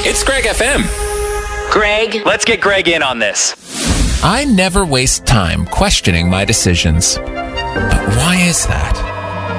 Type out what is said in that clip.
It's Greg FM. Greg, let's get Greg in on this. I never waste time questioning my decisions. But why is that?